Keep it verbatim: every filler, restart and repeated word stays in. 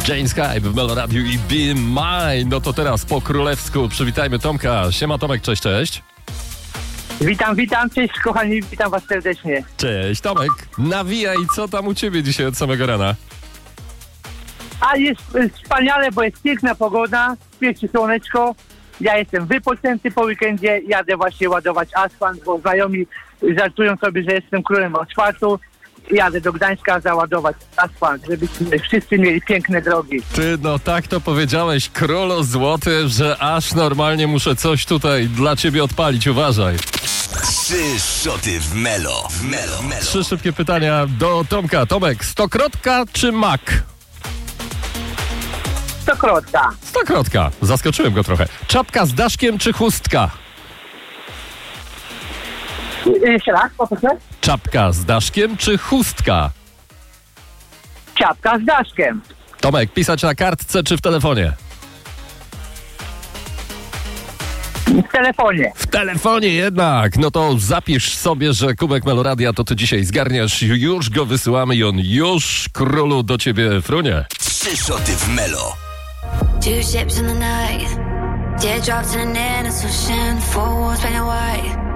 Jane Sky w Melo Radiu i Be Mine. No to teraz po królewsku przywitajmy Tomka. Siema Tomek, cześć, cześć. Witam, witam, cześć kochani, witam was serdecznie. Cześć Tomek, nawijaj, co tam u ciebie dzisiaj od samego rana? A jest e, wspaniale, bo jest piękna pogoda, świeci słoneczko. Ja jestem wypoczęty po weekendzie, jadę właśnie ładować asfalt, bo znajomi żartują sobie, że jestem królem asfaltu. Jadę do Gdańska załadować asfalt, żebyśmy wszyscy mieli piękne drogi. Ty, no tak to powiedziałeś, królu złoty, że aż normalnie muszę coś tutaj dla ciebie odpalić, uważaj. Trzy szoty w Melo. W Melo. Melo. Trzy szybkie pytania do Tomka. Tomek, stokrotka czy mak? Stokrotka. Stokrotka, zaskoczyłem go trochę. Czapka z daszkiem czy chustka? Jeszcze raz, poproszę. Czapka z daszkiem czy chustka? Czapka z daszkiem. Tomek, pisać na kartce czy w telefonie? W telefonie. W telefonie jednak! No to zapisz sobie, że kubek Meloradia to ty dzisiaj zgarniasz, już go wysyłamy i on już, królu, do ciebie frunie. Trzy szoty w Melo. Two ships in the night, teardrops in an innocent ocean, four walls painted white.